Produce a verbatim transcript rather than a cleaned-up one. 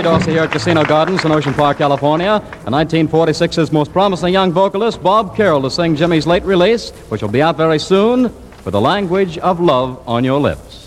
Dorsey here at Casino Gardens in Ocean Park, California, and nineteen forty-six's most promising young vocalist, Bob Carroll, to sing Jimmy's late release, which will be out very soon, With the Language of Love on Your Lips.